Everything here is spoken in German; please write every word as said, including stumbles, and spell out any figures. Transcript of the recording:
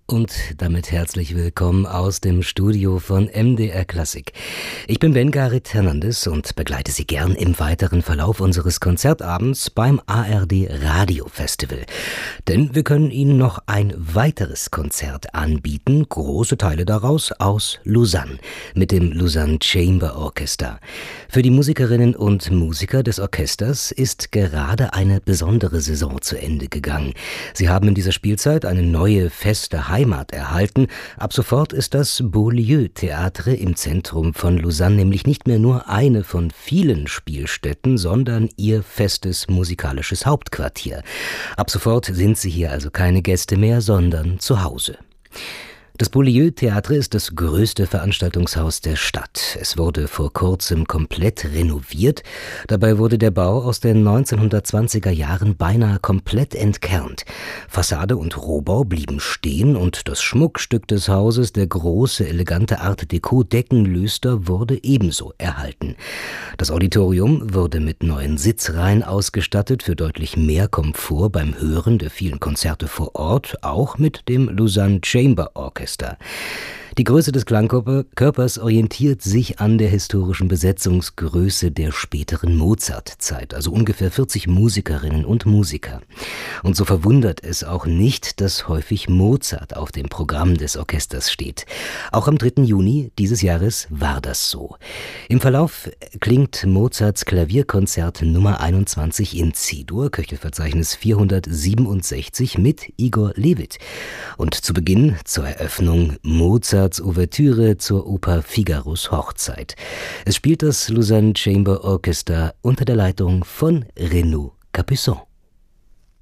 Und damit herzlich willkommen aus dem Studio von M D R Klassik. Ich bin Ben-Garit Hernandez und begleite Sie gern im weiteren Verlauf unseres Konzertabends beim A R D Radio Festival. Denn wir können Ihnen noch ein weiteres Konzert anbieten, große Teile daraus aus Lausanne, mit dem Lausanne Chamber Orchestra. Für die Musikerinnen und Musiker des Orchesters ist gerade eine besondere Saison zu Ende gegangen. Sie haben in dieser Spielzeit eine neue feste Heimat Heimat erhalten. Ab sofort ist das Beaulieu Theatre im Zentrum von Lausanne nämlich nicht mehr nur eine von vielen Spielstätten, sondern ihr festes musikalisches Hauptquartier. Ab sofort sind Sie hier also keine Gäste mehr, sondern zu Hause. Das Beaulieu Theatre ist das größte Veranstaltungshaus der Stadt. Es wurde vor kurzem komplett renoviert. Dabei wurde der Bau aus den neunzehnhundertzwanziger Jahren beinahe komplett entkernt. Fassade und Rohbau blieben stehen und das Schmuckstück des Hauses, der große, elegante Art-Déco-Deckenlüster, wurde ebenso erhalten. Das Auditorium wurde mit neuen Sitzreihen ausgestattet für deutlich mehr Komfort beim Hören der vielen Konzerte vor Ort, auch mit dem Lausanne Chamber Orchestra. Die Größe des Klangkörpers orientiert sich an der historischen Besetzungsgröße der späteren Mozart-Zeit, also ungefähr vierzig Musikerinnen und Musiker. Und so verwundert es auch nicht, dass häufig Mozart auf dem Programm des Orchesters steht. Auch am dritten Juni dieses Jahres war das so. Im Verlauf klingt Mozarts Klavierkonzert Nummer einundzwanzig in C-Dur, Köchelverzeichnis vierhundertsiebenundsechzig mit Igor Levit. Und zu Beginn zur Eröffnung Mozart Ouvertüre zur Oper Figaros Hochzeit. Es spielt das Lausanne Chamber Orchestra unter der Leitung von Renaud Capuçon.